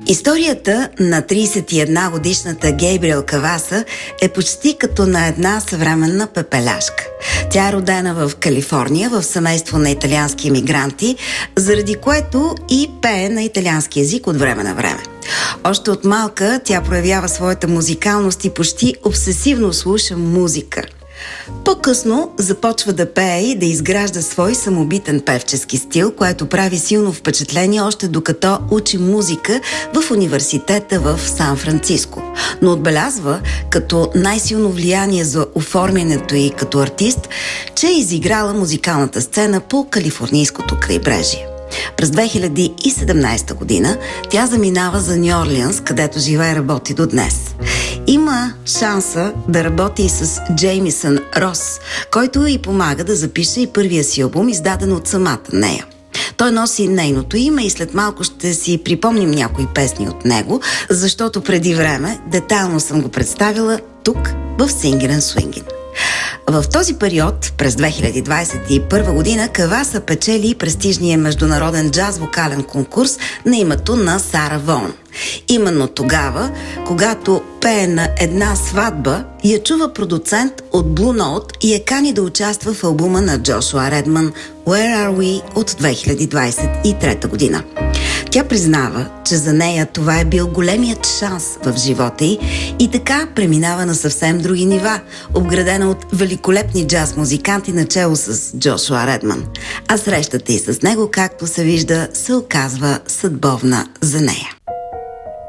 Историята на 31-годишната Гейбриел Каваса е почти като на една съвременна пепеляшка. Тя е родена в Калифорния, в семейство на италиански емигранти, заради което и пее на италиански език от време на време. Още от малка тя проявява своята музикалност и почти обсесивно слуша музика. По-късно започва да пее и да изгражда свой самобитен певчески стил, което прави силно впечатление още докато учи музика в университета в Сан-Франциско. Но отбелязва като най-силно влияние за оформянето й като артист, че е изиграла музикалната сцена по калифорнийското крайбрежие. През 2017 година тя заминава за Ню Орлианс, където живее и работи до днес. Има шанса да работи и с Джеймисън Рос, който й помага да запише и първия си албум, издаден от самата нея. Той носи нейното име и след малко ще си припомним някои песни от него, защото преди време детайлно съм го представила тук в Singin' and Swingin'. В този период, през 2021 година, Каваса печели и престижния международен джаз-вокален конкурс на името на Сара Вон. Именно тогава, когато пее на една сватба, я чува продуцент от Blue Note и я кани да участва в албума на Джошуа Редман Where Are We от 2023 година. Тя признава, че за нея това е бил големият шанс в живота й и така преминава на съвсем други нива, обградена от великолепни джаз-музиканти начело с Джошуа Редман. А срещата й с него, както се вижда, се оказва съдбовна за нея.